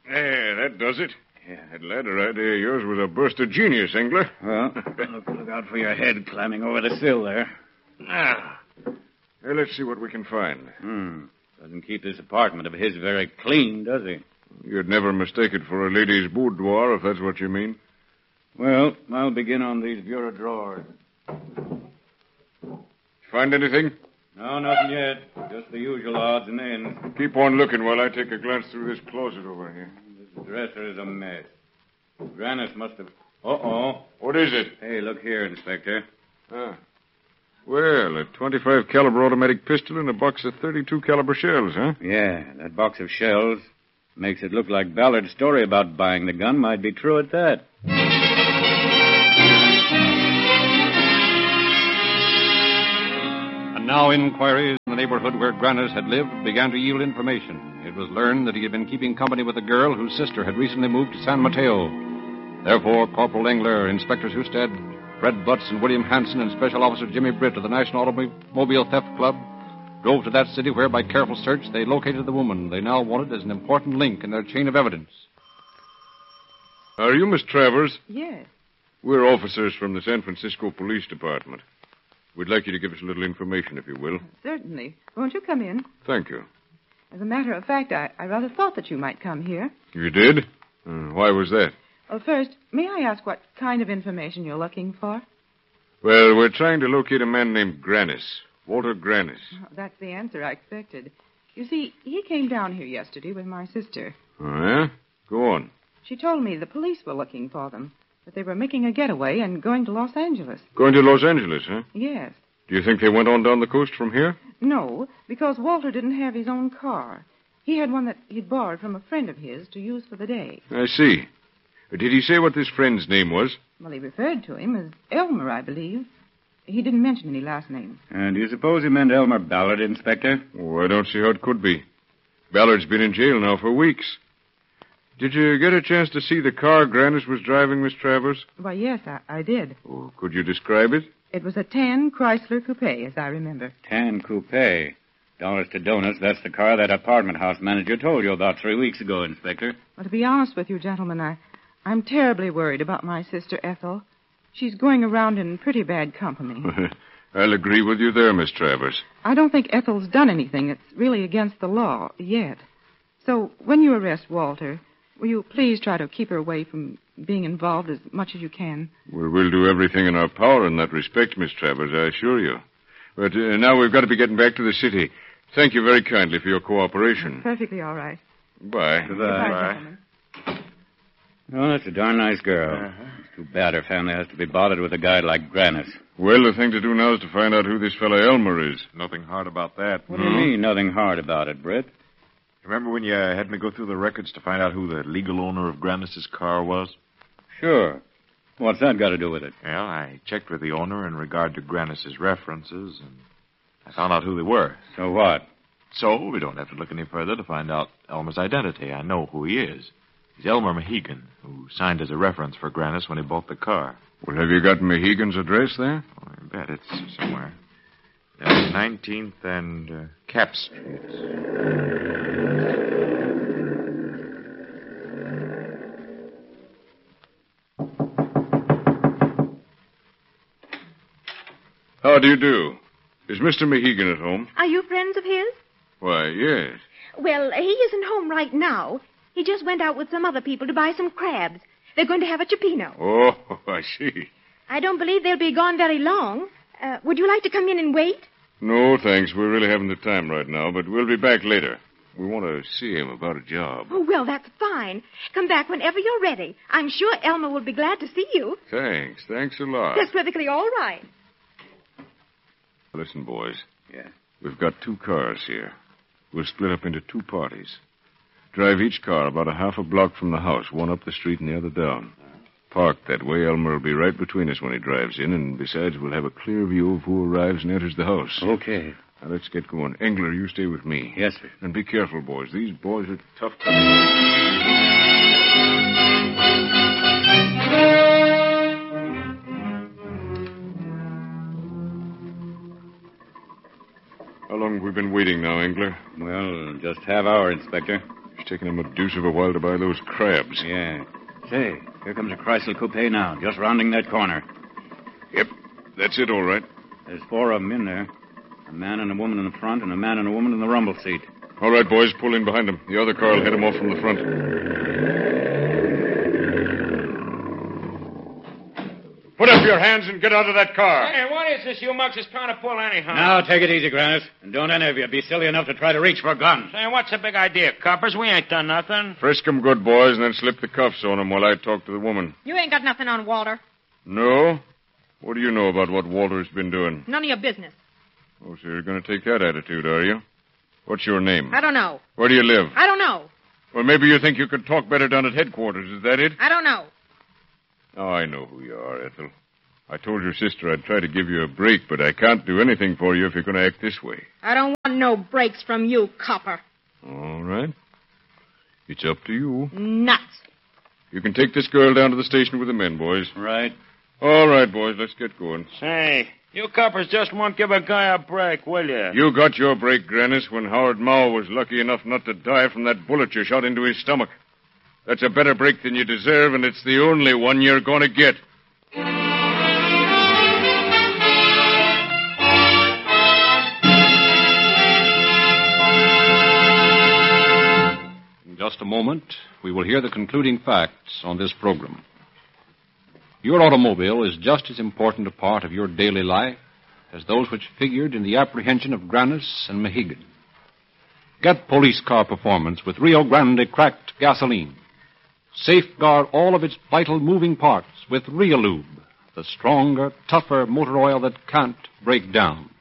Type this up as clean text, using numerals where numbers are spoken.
Yeah, that does it. Yeah, that ladder idea of yours was a burst of genius, Engler. Well, look out for your head climbing over the sill there. Now, let's see what we can find. Doesn't keep this apartment of his very clean, does he? You'd never mistake it for a lady's boudoir, if that's what you mean. Well, I'll begin on these bureau drawers. Find anything? No, nothing yet. Just the usual odds and ends. Keep on looking while I take a glance through this closet over here. This dresser is a mess. Grannis must have... Uh-oh. What is it? Hey, look here, Inspector. Well, a 25 caliber automatic pistol and a box of 32 caliber shells, huh? Yeah, that box of shells makes it look like Ballard's story about buying the gun might be true at that. And now inquiries in the neighborhood where Grannis had lived began to yield information. It was learned that he had been keeping company with a girl whose sister had recently moved to San Mateo. Therefore, Corporal Engler, Inspectors Husted, Fred Butts, and William Hanson, and Special Officer Jimmy Britt of the National Automobile Theft Club drove to that city where, by careful search, they located the woman they now wanted as an important link in their chain of evidence. Are you Miss Travers? Yes. We're officers from the San Francisco Police Department. We'd like you to give us a little information, if you will. Certainly. Won't you come in? Thank you. As a matter of fact, I rather thought that you might come here. You did? Why was that? Well, first, may I ask what kind of information you're looking for? Well, we're trying to locate a man named Grannis. Walter Grannis. Oh, that's the answer I expected. You see, he came down here yesterday with my sister. Oh, yeah? Go on. She told me the police were looking for them, that they were making a getaway and going to Los Angeles. Going to Los Angeles, huh? Yes. Do you think they went on down the coast from here? No, because Walter didn't have his own car. He had one that he'd borrowed from a friend of his to use for the day. I see. Did he say what this friend's name was? Well, he referred to him as Elmer, I believe. He didn't mention any last names. And do you suppose he meant Elmer Ballard, Inspector? Oh, I don't see how it could be. Ballard's been in jail now for weeks. Did you get a chance to see the car Grannis was driving, Miss Travers? Why, yes, I did. Oh, could you describe it? It was a tan Chrysler Coupe, as I remember. Tan Coupe. Dollars to donuts, that's the car that apartment house manager told you about 3 weeks ago, Inspector. Well, to be honest with you, gentlemen, I'm terribly worried about my sister Ethel. She's going around in pretty bad company. I'll agree with you there, Miss Travers. I don't think Ethel's done anything that's really against the law yet. So when you arrest Walter, will you please try to keep her away from being involved as much as you can? We'll do everything in our power in that respect, Miss Travers, I assure you. But now we've got to be getting back to the city. Thank you very kindly for your cooperation. Perfectly all right. Bye. Goodbye, gentlemen. Oh, that's a darn nice girl. It's too bad her family has to be bothered with a guy like Grannis. Well, the thing to do now is to find out who this fellow Elmer is. Nothing hard about that. What do you mean, nothing hard about it, Britt? Remember when you had me go through the records to find out who the legal owner of Grannis' car was? Sure. What's that got to do with it? Well, I checked with the owner in regard to Grannis' references, and I found out who they were. So what? So we don't have to look any further to find out Elmer's identity. I know who he is. He's Elmer Mahegan, who signed as a reference for Grannis when he bought the car. Well, have you got Mahegan's address there? Oh, I bet it's somewhere. 19th and Cap Streets. How do you do? Is Mr. Mahegan at home? Are you friends of his? Why, yes. Well, he isn't home right now. He just went out with some other people to buy some crabs. They're going to have a chipino. Oh, I see. I don't believe they'll be gone very long. Would you like to come in and wait? No, thanks. We really haven't the time right now, but we'll be back later. We want to see him about a job. Oh, well, that's fine. Come back whenever you're ready. I'm sure Elmer will be glad to see you. Thanks. Thanks a lot. That's perfectly all right. Listen, boys. Yeah? We've got 2 cars here. We'll split up into 2 parties. Drive each car about a half a block from the house, one up the street and the other down. Parked that way, Elmer will be right between us when he drives in, and besides, we'll have a clear view of who arrives and enters the house. Okay. Now, let's get going. Engler, you stay with me. Yes, sir. And be careful, boys. These boys are tough company. How long have we been waiting now, Engler? Well, just half hour, Inspector. It's taken him a deuce of a while to buy those crabs. Yeah. Say, here comes a Chrysler coupe now, just rounding that corner. Yep, that's it, all right. There's 4 of them in there. A man and a woman in the front, and a man and a woman in the rumble seat. All right, boys, pull in behind him. The other car will head him off from the front. Put up your hands and get out of that car. Hey, what is this you mugs is trying to pull anyhow? Now, take it easy, Grannis. And don't any of you be silly enough to try to reach for a gun. Say, what's the big idea, coppers? We ain't done nothing. Frisk 'em good, boys, and then slip the cuffs on 'em while I talk to the woman. You ain't got nothing on Walter. No? What do you know about what Walter's been doing? None of your business. Oh, so you're going to take that attitude, are you? What's your name? I don't know. Where do you live? I don't know. Well, maybe you think you could talk better down at headquarters. Is that it? I don't know. Oh, I know who you are, Ethel. I told your sister I'd try to give you a break, but I can't do anything for you if you're going to act this way. I don't want no breaks from you, copper. All right. It's up to you. Nuts. You can take this girl down to the station with the men, boys. Right. All right, boys, let's get going. Say, you coppers just won't give a guy a break, will you? You got your break, Grannis, when Howard Mao was lucky enough not to die from that bullet you shot into his stomach. That's a better break than you deserve, and it's the only one you're going to get. In just a moment, we will hear the concluding facts on this program. Your automobile is just as important a part of your daily life as those which figured in the apprehension of Grannis and Mohegan. Get police car performance with Rio Grande cracked gasoline. Safeguard all of its vital moving parts with Realube, the stronger, tougher motor oil that can't break down.